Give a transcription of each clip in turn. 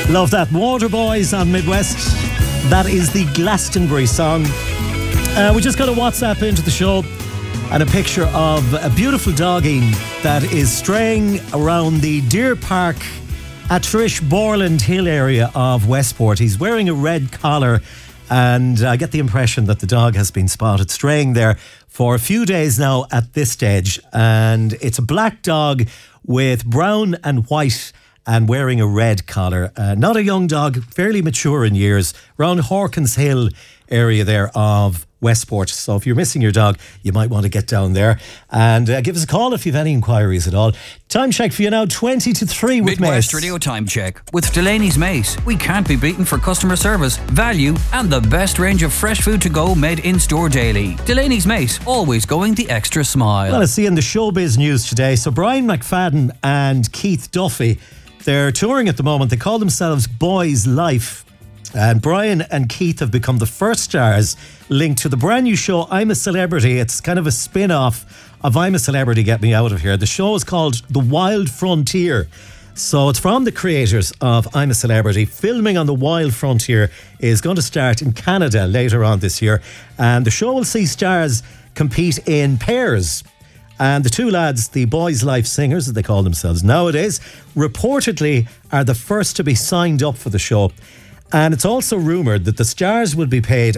Love that. Waterboys on Midwest. That is the Glastonbury song. We just got a WhatsApp into the show and a picture of a beautiful doggy that is straying around the Deer Park at Trish Borland Hill area of Westport. He's wearing a red collar, and I get the impression that the dog has been spotted straying there for a few days now at this stage. And it's a black dog with brown and white and wearing a red collar. Not a young dog, fairly mature in years, around Hawkins Hill area there of Westport. So if you're missing your dog, you might want to get down there and give us a call if you have any inquiries at all. Time check for you now, 20 to 3 with Midwest Mace. Radio Time Check with Delaney's Mace. We can't be beaten for customer service, value and the best range of fresh food to go made in store daily. Delaney's Mace, always going the extra smile. Well, I see in the showbiz news today, so Brian McFadden and Keith Duffy, they're touring at the moment. They call themselves Boys Life. And Brian and Keith have become the first stars linked to the brand new show I'm a Celebrity. It's kind of a spin-off of I'm a Celebrity, Get Me Out of Here. The show is called The Wild Frontier. So it's from the creators of I'm a Celebrity. Filming on the Wild Frontier is going to start in Canada later on this year. And the show will see stars compete in pairs. And the two lads, the Boys Life singers, as they call themselves nowadays, reportedly are the first to be signed up for the show. And it's also rumoured that the stars will be paid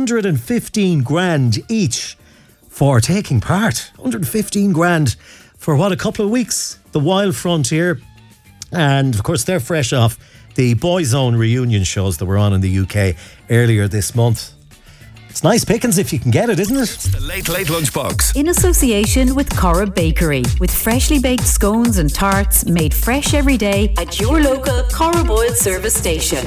115 grand each for taking part. 115 grand for what, a couple of weeks? The Wild Frontier. And of course, they're fresh off the Boyzone reunion shows that were on in the UK earlier this month. It's nice pickings if you can get it, isn't it? It's the Late Late Lunchbox. In association with Corrib Bakery, with freshly baked scones and tarts made fresh every day at your local Corrib Oil service station.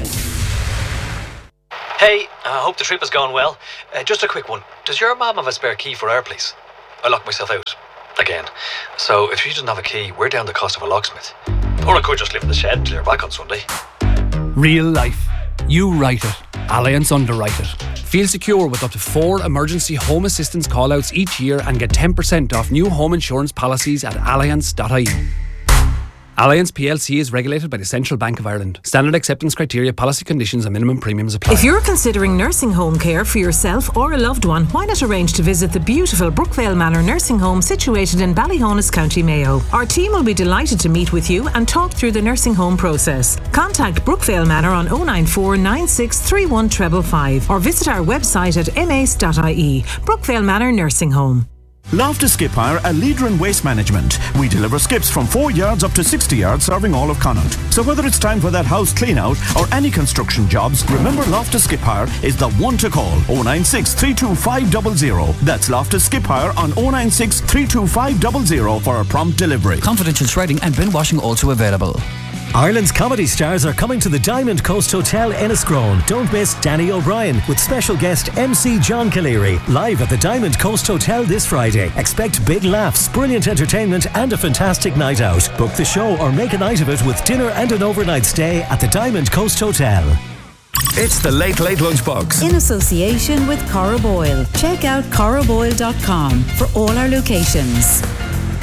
Hey, I hope the trip has gone well. Just a quick one. Does your mum have a spare key for our place? I locked myself out. Again. So if she doesn't have a key, we're down the cost of a locksmith. Or I could just live in the shed until you're back on Sunday. Real life. You write it. Allianz underwrite it. Feel secure with up to 4 emergency home assistance callouts each year and get 10% off new home insurance policies at allianz.ie. Allianz PLC is regulated by the Central Bank of Ireland. Standard acceptance criteria, policy conditions and minimum premiums apply. If you're considering nursing home care for yourself or a loved one, why not arrange to visit the beautiful Brookvale Manor Nursing Home situated in Ballyhonus, County Mayo. Our team will be delighted to meet with you and talk through the nursing home process. Contact Brookvale Manor on 094 96 31 555 or visit our website at mace.ie. Brookvale Manor Nursing Home. Loftus Skip Hire, a leader in waste management. We deliver skips from 4 yards up to 60 yards, serving all of Connaught. So whether it's time for that house clean out or any construction jobs, remember Loftus Skip Hire is the one to call. 096 325 00. That's Loftus Skip Hire on 096 325 00 for a prompt delivery. Confidential shredding and bin washing also available. Ireland's comedy stars are coming to the Diamond Coast Hotel Enniscrone. Don't miss Danny O'Brien with special guest MC John Calleary live at the Diamond Coast Hotel this Friday. Expect big laughs, brilliant entertainment and a fantastic night out. Book the show or make a night of it with dinner and an overnight stay at the Diamond Coast Hotel. It's the Late Late Lunchbox. In association with Corrib Oil. Check out corriboil.com for all our locations.